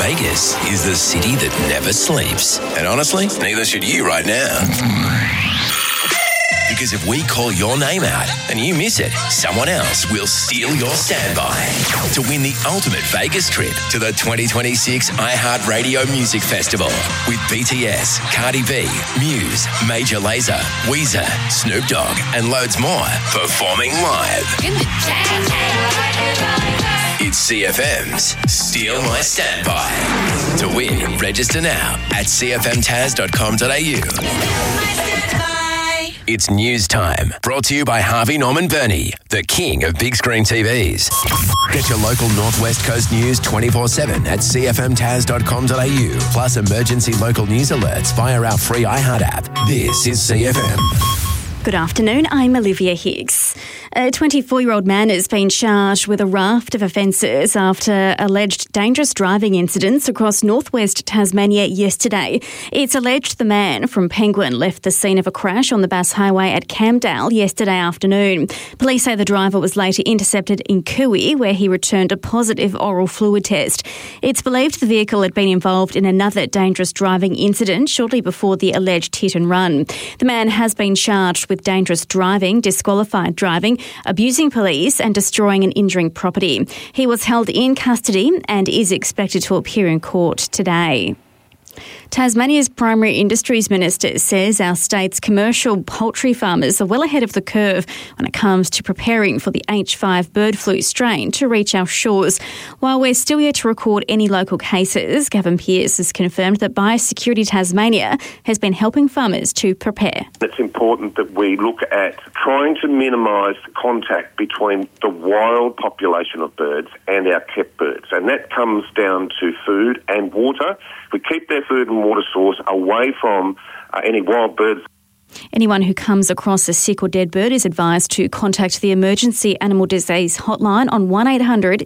Vegas is the city that never sleeps. And honestly, neither should you right now. Because if we call your name out and you miss it, someone else will steal your standby to win the ultimate Vegas trip to the 2026 iHeartRadio Music Festival with BTS, Cardi B, Muse, Major Lazer, Weezer, Snoop Dogg, and loads more performing live. It's CFM's Steal My Standby. To win, register now at cfmtaz.com.au. It's news time, brought to you by Harvey Norman Burney, the king of big screen TVs. Get your local Northwest Coast news 24/7 at cfmtaz.com.au, plus emergency local news alerts via our free iHeart app. This is CFM. Good afternoon, I'm Olivia Hicks. A 24-year-old man has been charged with a raft of offences after alleged dangerous driving incidents across northwest Tasmania yesterday. It's alleged the man from Penguin left the scene of a crash on the Bass Highway at Camdale yesterday afternoon. Police say the driver was later intercepted in Cooey, where he returned a positive oral fluid test. It's believed the vehicle had been involved in another dangerous driving incident shortly before the alleged hit and run. The man has been charged with dangerous driving, disqualified driving, abusing police and destroying and injuring property. He was held in custody and is expected to appear in court today. Tasmania's Primary Industries Minister says our state's commercial poultry farmers are well ahead of the curve when it comes to preparing for the H5 bird flu strain to reach our shores. While we're still yet to record any local cases, Gavin Pearce has confirmed that Biosecurity Tasmania has been helping farmers to prepare. It's important that we look at trying to minimise the contact between the wild population of birds and our kept birds, and that comes down to food and water. We keep their food and water source away from any wild birds. Anyone who comes across a sick or dead bird is advised to contact the Emergency Animal Disease Hotline on 1800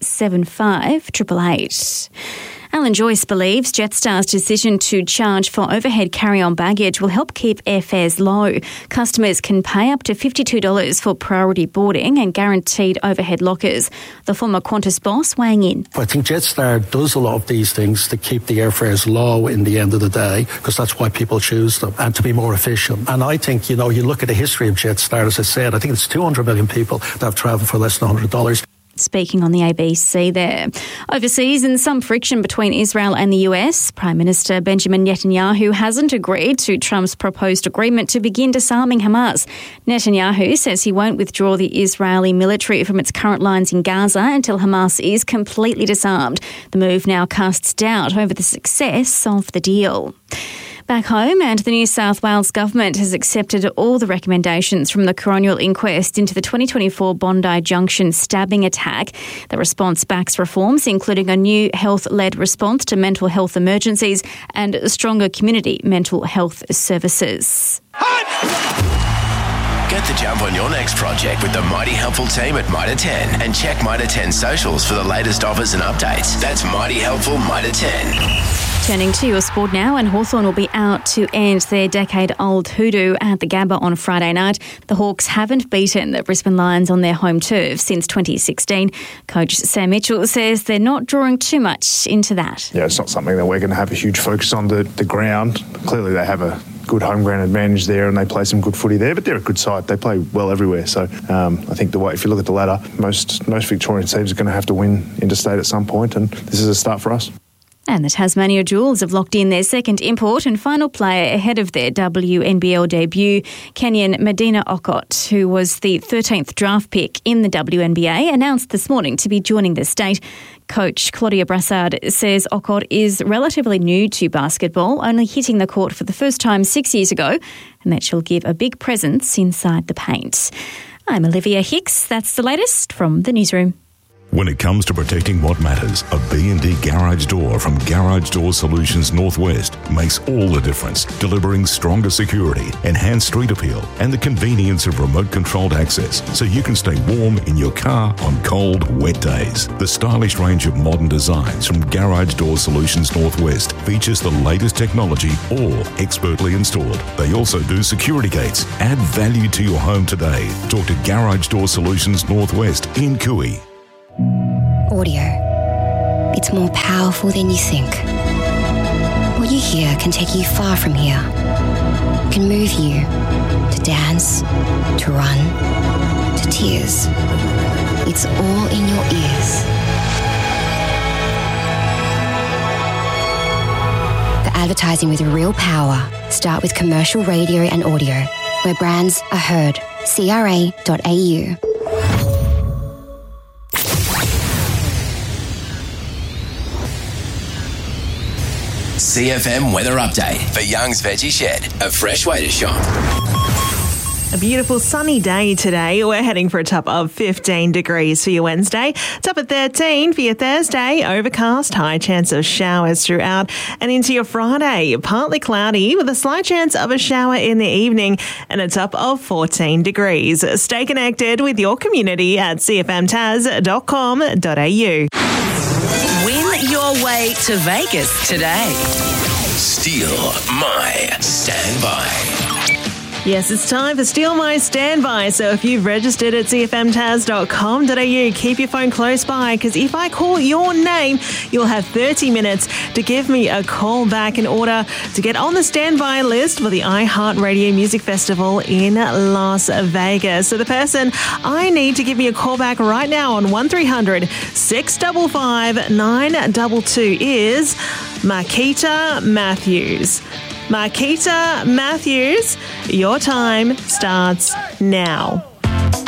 675 888. Alan Joyce believes Jetstar's decision to charge for overhead carry-on baggage will help keep airfares low. Customers can pay up to $52 for priority boarding and guaranteed overhead lockers. The former Qantas boss weighing in. I think Jetstar does a lot of these things to keep the airfares low in the end of the day, because that's why people choose them, and to be more efficient. And I think, you look at the history of Jetstar, as I said, I think it's 200 million people that have travelled for less than $100. Speaking on the ABC there. Overseas, and some friction between Israel and the US, Prime Minister Benjamin Netanyahu hasn't agreed to Trump's proposed agreement to begin disarming Hamas. Netanyahu says he won't withdraw the Israeli military from its current lines in Gaza until Hamas is completely disarmed. The move now casts doubt over the success of the deal. Back home, and the New South Wales government has accepted all the recommendations from the coronial inquest into the 2024 Bondi Junction stabbing attack. The response backs reforms, including a new health-led response to mental health emergencies and stronger community mental health services. Get the jump on your next project with the Mighty Helpful team at Mitre 10 and check Mitre 10 socials for the latest offers and updates. That's Mighty Helpful Mitre 10. Turning to your sport now, and Hawthorn will be out to end their decade-old hoodoo at the Gabba on Friday night. The Hawks haven't beaten the Brisbane Lions on their home turf since 2016. Coach Sam Mitchell says they're not drawing too much into that. Yeah, it's not something that we're going to have a huge focus on the ground. Clearly they have a good home ground advantage there and they play some good footy there, but they're a good side. They play well everywhere. So I think if you look at the ladder, most Victorian teams are going to have to win interstate at some point, and this is a start for us. And the Tasmania Jewels have locked in their second import and final player ahead of their WNBL debut. Kenyan Medina Okot, who was the 13th draft pick in the WNBA, announced this morning to be joining the state. Coach Claudia Brassard says Okot is relatively new to basketball, only hitting the court for the first time 6 years ago, and that she'll give a big presence inside the paint. I'm Olivia Hicks. That's the latest from the newsroom. When it comes to protecting what matters, a B&D garage door from Garage Door Solutions Northwest makes all the difference, delivering stronger security, enhanced street appeal, and the convenience of remote-controlled access so you can stay warm in your car on cold, wet days. The stylish range of modern designs from Garage Door Solutions Northwest features the latest technology, all expertly installed. They also do security gates. Add value to your home today. Talk to Garage Door Solutions Northwest in Cooey. Audio. it's more powerful than you think. What you hear can take you far from here. It can move you to dance, to run, to tears. It's all in your ears. For advertising with real power, start with commercial radio and audio, where brands are heard. CRA.au. CFM weather update for Young's Veggie Shed, a fresh way to shop. A beautiful sunny day today. We're heading for a top of 15 degrees for your Wednesday. Top of 13 for your Thursday. Overcast, high chance of showers throughout. And into your Friday, partly cloudy with a slight chance of a shower in the evening and a top of 14 degrees. Stay connected with your community at cfmtaz.com.au. Win your way to Vegas today. Steal My Standby. Yes, it's time for Steal My Standby. So if you've registered at cfmtaz.com.au, keep your phone close by, because if I call your name, you'll have 30 minutes to give me a call back in order to get on the standby list for the iHeartRadio Music Festival in Las Vegas. So the person I need to give me a call back right now on 1300 655 922 is Marquita Matthews. Marquita Matthews, your time starts now.